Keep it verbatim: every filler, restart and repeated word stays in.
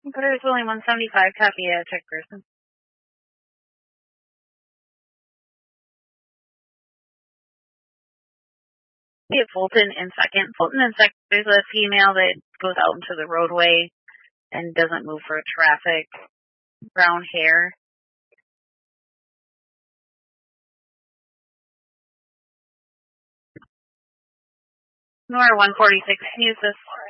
There's only one seventy-five, copy a check person. We have Fulton in second. Fulton in second, there's a female that goes out into the roadway and doesn't move for traffic. Brown hair. Nora one forty-six, use this.